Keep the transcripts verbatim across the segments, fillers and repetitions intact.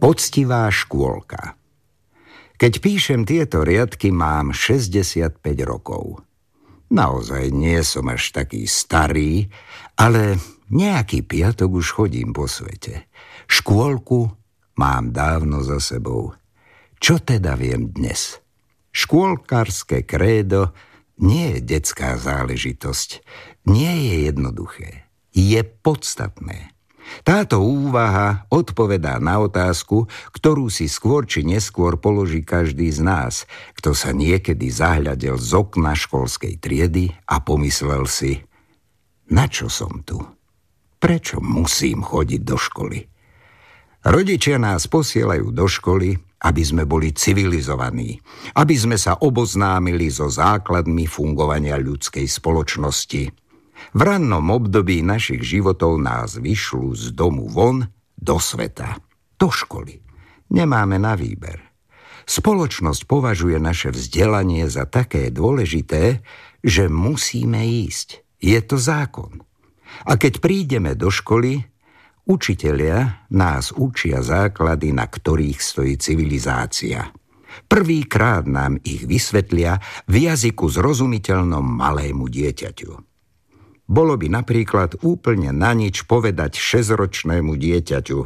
Poctivá škôlka. Keď píšem tieto riadky, mám šesťdesiatpäť rokov. Naozaj nie som až taký starý, ale nejaký piatok už chodím po svete. Škôlku mám dávno za sebou. Čo teda viem dnes? Škôlkarské krédo nie je detská záležitosť. Nie je jednoduché. Je podstatné. Táto úvaha odpovedá na otázku, ktorú si skôr či neskôr položí každý z nás, kto sa niekedy zahľadel z okna školskej triedy a pomyslel si, na čo som tu? Prečo musím chodiť do školy? Rodičia nás posielajú do školy, aby sme boli civilizovaní, aby sme sa oboznámili so základmi fungovania ľudskej spoločnosti. V rannom období našich životov nás vyšľú z domu von do sveta, do školy. Nemáme na výber. Spoločnosť považuje naše vzdelanie za také dôležité, že musíme ísť. Je to zákon. A keď prídeme do školy, učitelia nás učia základy, na ktorých stojí civilizácia. Prvýkrát nám ich vysvetlia v jazyku zrozumiteľnom malému dieťaťu. Bolo by napríklad úplne na nič povedať šesťročnému dieťaťu.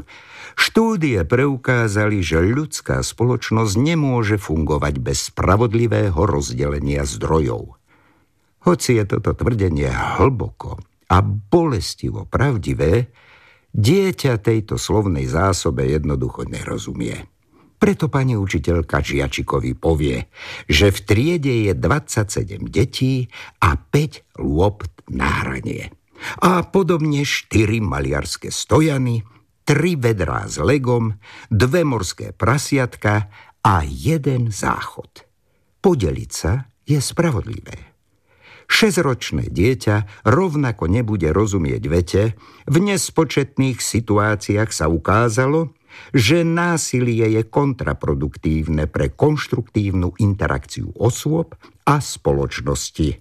Štúdie preukázali, že ľudská spoločnosť nemôže fungovať bez spravodlivého rozdelenia zdrojov. Hoci je toto tvrdenie hlboko a bolestivo pravdivé, dieťa tejto slovnej zásobe jednoducho nerozumie. Preto pani učiteľka žiačikovi povie, že v triede je dvadsaťsedem detí a päť lôpt na hranie. A podobne štyri maliarské stojany, tri vedrá s legom, dve morské prasiatka a jeden záchod. Podeliť sa je spravodlivé. Šesťročné dieťa rovnako nebude rozumieť vete, v nespočetných situáciách sa ukázalo, že násilie je kontraproduktívne pre konštruktívnu interakciu osôb a spoločnosti.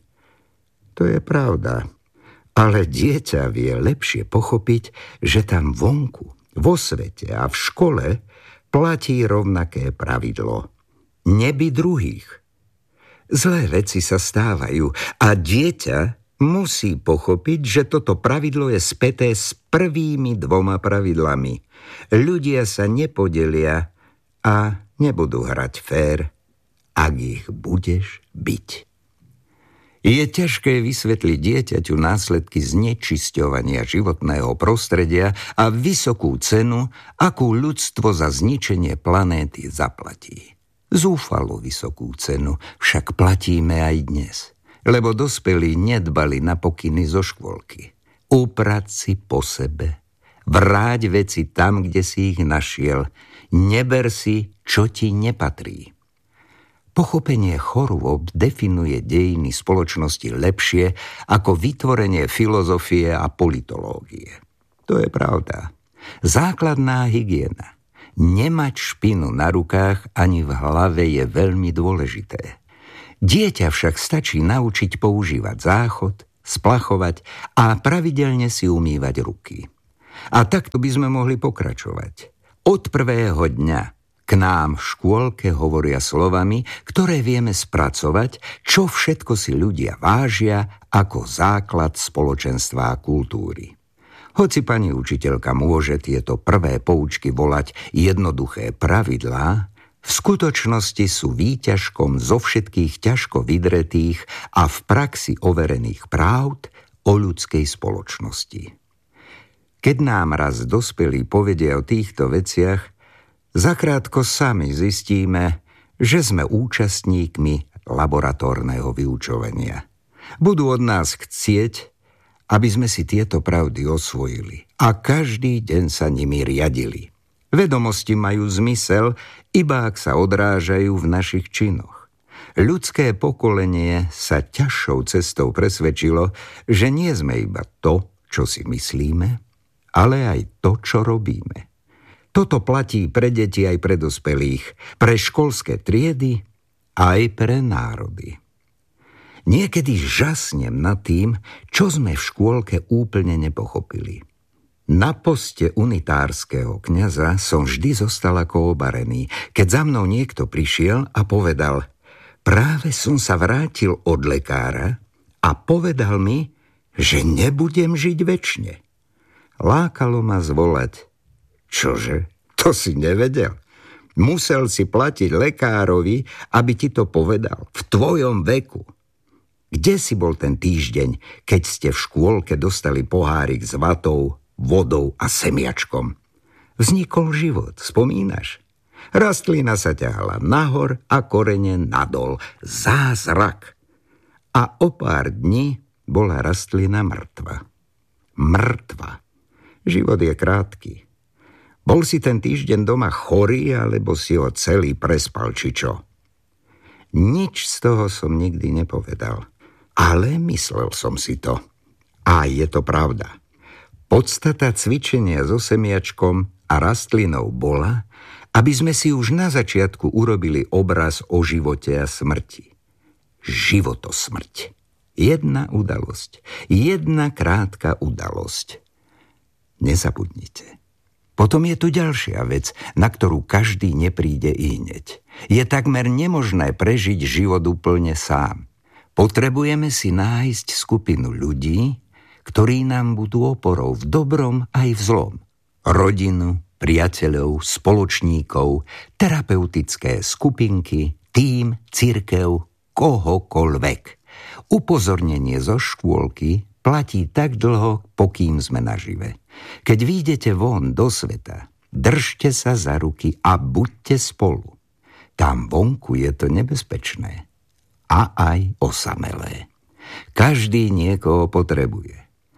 To je pravda, ale dieťa vie lepšie pochopiť, že tam vonku, vo svete a v škole platí rovnaké pravidlo. Nebyť druhých. Zlé veci sa stávajú a dieťa musí pochopiť, že toto pravidlo je späté s prvými dvoma pravidlami. Ľudia sa nepodelia a nebudú hrať fér, ak ich budeš biť. Je ťažké vysvetliť dieťaťu následky znečisťovania životného prostredia a vysokú cenu, akú ľudstvo za zničenie planéty zaplatí. Zúfalo vysokú cenu však platíme aj dnes, lebo dospelí nedbali na pokyny zo škôlky. Uprať si po sebe, vráť veci tam, kde si ich našiel, neber si, čo ti nepatrí. Pochopenie chorôb definuje dejiny spoločnosti lepšie ako vytvorenie filozofie a politológie. To je pravda. Základná hygiena. Nemať špinu na rukách ani v hlave je veľmi dôležité. Dieťa však stačí naučiť používať záchod, splachovať a pravidelne si umývať ruky. A takto by sme mohli pokračovať. Od prvého dňa k nám v škôlke hovoria slovami, ktoré vieme spracovať, čo všetko si ľudia vážia ako základ spoločenstva a kultúry. Hoci pani učiteľka môže tieto prvé poučky volať jednoduché pravidlá, v skutočnosti sú výťažkom zo všetkých ťažko vydretých a v praxi overených práv o ľudskej spoločnosti. Keď nám raz dospelí povedia o týchto veciach, zakrátko sami zistíme, že sme účastníkmi laboratórneho vyučovania. Budú od nás chcieť, aby sme si tieto pravdy osvojili a každý deň sa nimi riadili. Vedomosti majú zmysel, iba ak sa odrážajú v našich činoch. Ľudské pokolenie sa ťažšou cestou presvedčilo, že nie sme iba to, čo si myslíme, ale aj to, čo robíme. Toto platí pre deti aj pre dospelých, pre školské triedy, aj pre národy. Niekedy žasnem nad tým, čo sme v škôlke úplne nepochopili. Na poste unitárskeho kňaza som vždy zostal ako obarený, keď za mnou niekto prišiel a povedal: práve som sa vrátil od lekára a povedal mi, že nebudem žiť večne. Lákalo ma zvolať: čože, to si nevedel? Musel si platiť lekárovi, aby ti to povedal v tvojom veku. Kde si bol ten týždeň, keď ste v škôlke dostali pohárik s vatou, vodou a semiačkom? Vznikol život, spomínaš? Rastlina sa ťahala nahor a korene nadol. Zázrak. A o pár dní bola rastlina mŕtva. Mŕtva. Život je krátky. Bol si ten týždeň doma chorý, alebo si ho celý prespal, či čo? Nič z toho som nikdy nepovedal. Ale myslel som si to. A je to pravda. Podstata cvičenia so semiačkom a rastlinou bola, aby sme si už na začiatku urobili obraz o živote a smrti. Životosmrť. Jedna udalosť. Jedna krátka udalosť. Nezabudnite. Potom je tu ďalšia vec, na ktorú každý nepríde ihneď. Je takmer nemožné prežiť život úplne sám. Potrebujeme si nájsť skupinu ľudí, ktorí nám budú oporou v dobrom aj v zlom. Rodinu, priateľov, spoločníkov, terapeutické skupinky, tím, cirkev, kohokoľvek. Upozornenie zo škôlky platí tak dlho, pokým sme nažive. Keď výjdete von do sveta, držte sa za ruky a buďte spolu. Tam vonku je to nebezpečné. A aj osamelé. Každý niekoho potrebuje.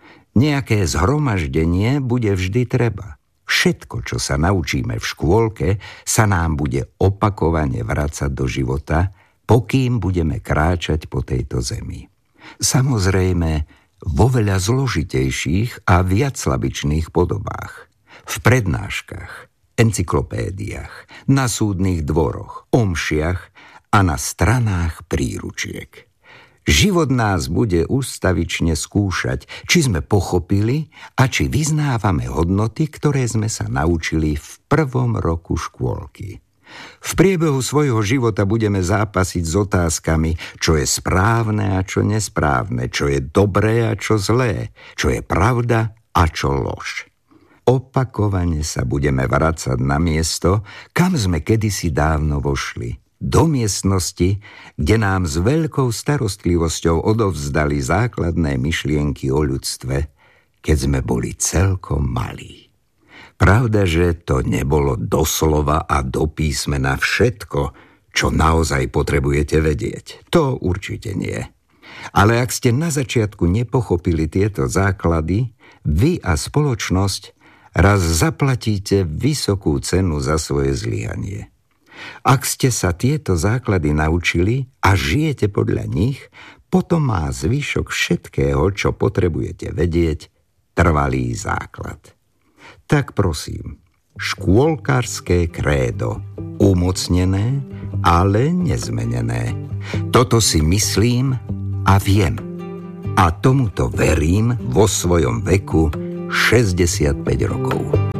Nejaké zhromaždenie bude vždy treba. Všetko, čo sa naučíme v škôlke, sa nám bude opakovane vracať do života, pokým budeme kráčať po tejto zemi. Samozrejme, vo veľa zložitejších a viac slabičných podobách. V prednáškach, encyklopédiách, na súdnych dvoroch, omšiach a na stranách príručiek. Život nás bude ústavične skúšať, či sme pochopili a či vyznávame hodnoty, ktoré sme sa naučili v prvom roku škôlky. V priebehu svojho života budeme zápasiť s otázkami, čo je správne a čo nesprávne, čo je dobré a čo zlé, čo je pravda a čo lož. Opakovane sa budeme vracať na miesto, kam sme kedysi dávno vošli. Do miestnosti, kde nám s veľkou starostlivosťou odovzdali základné myšlienky o ľudstve, keď sme boli celkom malí. Pravda, že to nebolo doslova a do písmena všetko, čo naozaj potrebujete vedieť. To určite nie. Ale ak ste na začiatku nepochopili tieto základy, vy a spoločnosť raz zaplatíte vysokú cenu za svoje zlyhanie. Ak ste sa tieto základy naučili a žijete podľa nich, potom má zvyšok všetkého, čo potrebujete vedieť, trvalý základ. Tak prosím, škôlkarské krédo, umocnené, ale nezmenené. Toto si myslím a viem. A tomuto verím vo svojom veku šesťdesiatpäť rokov.